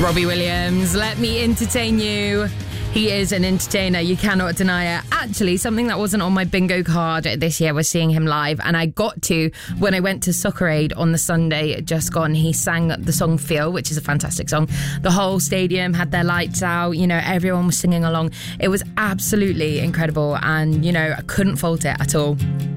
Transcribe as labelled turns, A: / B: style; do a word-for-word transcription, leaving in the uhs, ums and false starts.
A: Robbie Williams, let me entertain you. He is an entertainer, you cannot deny it. Actually, something that wasn't on my bingo card this year was seeing him live, and I got to when I went to Soccer Aid on the Sunday just gone. He sang the song Feel, which is a fantastic song. The whole stadium had their lights out, you know, everyone was singing along. It was absolutely incredible, and, you know, I couldn't fault it at all.